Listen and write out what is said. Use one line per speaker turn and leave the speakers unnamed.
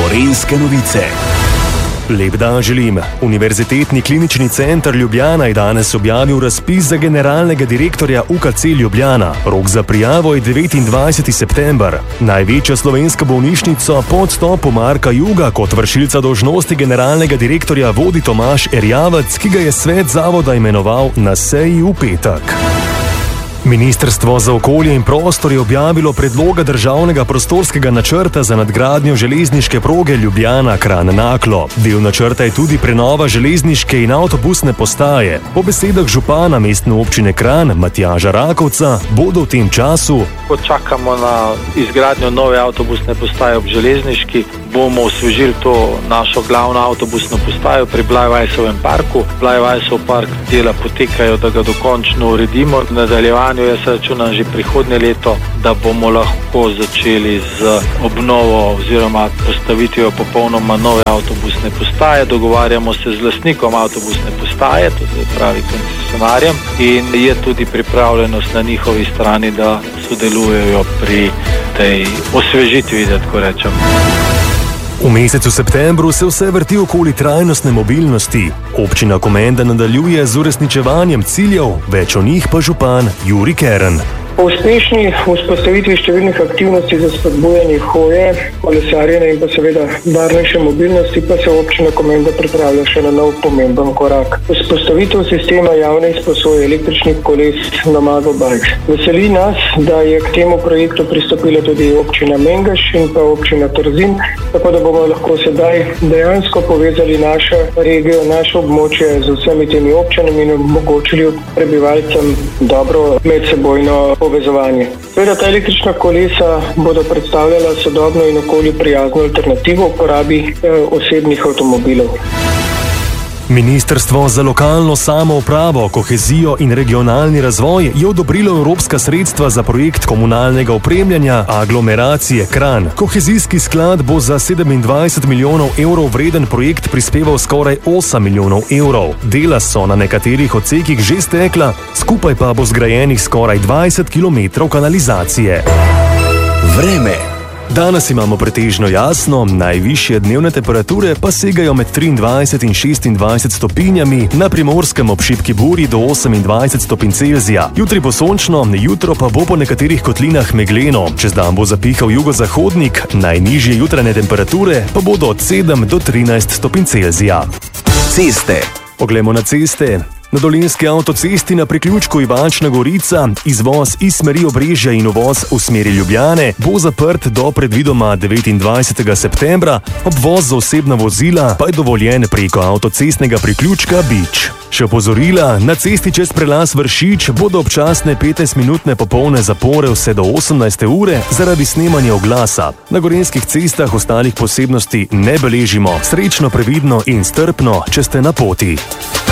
Gorenjske novice.
Lep dan želim. Univerzitetni klinični center Ljubljana je danes objavil razpis za generalnega direktorja UKC Ljubljana. Rok za prijavo je 29. september. Največja slovenska bolnišnica po odstopu Marka Juga kot vršilca dolžnosti generalnega direktorja vodi Tomaž Erjavec, ki ga je svet zavoda imenoval na seji v petek. Ministrstvo za okolje in prostor je objavilo predloga državnega prostorskega načrta za nadgradnjo železniške proge Ljubljana-Kranj-Naklo. Del načrta je tudi prenova železniške in avtobusne postaje. Po besedah župana mestne občine Kranj, Matjaža Rakovca, bodo v tem času,
ko čakamo na izgradnjo nove avtobusne postaje ob železniški, bomo osvežili to našo glavno avtobusno postajo pri Blajvajsovem parku. Blajvajsov park dela potekajo, da ga dokončno uredimo. V nadaljevanju jaz računam že prihodnje leto, da bomo lahko začeli z obnovo oziroma postavitvijo popolnoma nove avtobusne postaje. Dogovarjamo se z lastnikom avtobusne postaje, to se pravi koncesionarjem, in je tudi pripravljenost na njihovi strani, da sodelujejo pri tej osvežitvi, da tako rečem.
V mesecu septembru se vse vrti okoli trajnostne mobilnosti. Občina Komenda nadaljuje z uresničevanjem ciljev, več o njih pa župan Jurij Kern.
Po uspešni vzpostavitvi številnih aktivnosti za spodbujanje hoje, kolesarjenja in pa seveda varnejše mobilnosti pa se občina Komenda pripravlja še na nov pomemben korak. Vzpostavitev sistema javne izposoje električnih koles Nomado Bikes. Veseli nas, da je k temu projektu pristopila tudi občina Mengeš in pa občina Trzin, tako da bomo lahko sedaj dejansko povezali našo regijo, naše območje z vsemi temi občinami in omogočili prebivalcem dobro medsebojno povezovanje. Seveda ta električna kolesa bodo predstavljala sodobno in okolju prijazno alternativo uporabi osebnih avtomobilov.
Ministrstvo za lokalno samoupravo, kohezijo in regionalni razvoj je odobrilo evropska sredstva za projekt komunalnega opremljanja aglomeracije Kranj. Kohezijski sklad bo za 27 milijonov evrov vreden projekt prispeval skoraj 8 milijonov evrov. Dela so na nekaterih odsekih že stekla, skupaj pa bo zgrajenih skoraj 20 kilometrov kanalizacije.
Vreme.
Danes imamo pretežno jasno, najvišje dnevne temperature pa segajo med 23 in 26 stopinjami, na Primorskem ob šibki burji do 28 stopinj Celzija. Jutri bo sončno, jutro pa bo po nekaterih kotlinah megleno. Čez dan bo zapihal jugozahodnik, najnižje jutranje temperature pa bodo od 7 do 13 stopinj Celzija.
Ceste.
Poglejmo na ceste. Na Dolenjski avtocesti na priključku Ivančna Gorica izvoz iz smeri Obrežja in uvoz v smeri Ljubljane bo zaprt do predvidoma 29. septembra, obvoz za osebna vozila pa je dovoljen preko avtocestnega priključka Bič. Še opozorila, na cesti čez prelaz Vršič bodo občasne 15-minutne popolne zapore vse do 18. ure zaradi snemanja oglasa. Na gorenjskih cestah ostalih posebnosti ne beležimo. Srečno, previdno in strpno, če ste na poti.